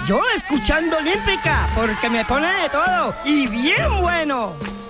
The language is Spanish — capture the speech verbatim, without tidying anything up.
Yo escuchando Olímpica, porque me pone de todo y bien bueno.